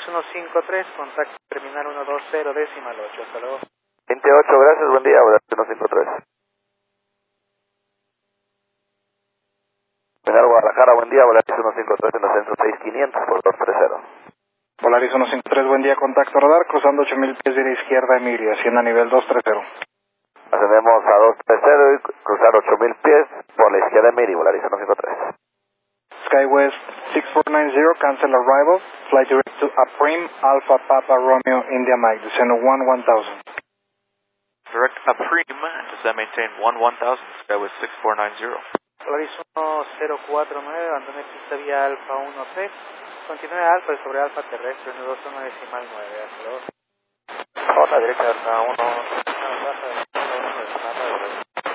153, contacto terminal 120, decimal 8, hasta luego. 28, gracias, buen día, Volaris 153. Terminal Guadalajara, buen día, Volaris 153 en ascenso 6500 por 230. Volaris 153, buen día, contacto radar, cruzando 8000 pies de la izquierda, Emilia, haciendo a nivel 230. Ascendemos a 230 y cruzar 8000 pies por la izquierda de Miri, Volaris 153. SkyWest 6490, cancel arrival, fly direct to Aprim, Alpha Papa Romeo, India Mike, descend 1000. Direct Aprim, descend maintain 1000, Skywest 6490. Volaris 1049, abandone pista vía Alfa 13, continúe Alfa y sobre Alfa terrestre 121 decimal 9, hasta luego. Hola, directa Alfa 1.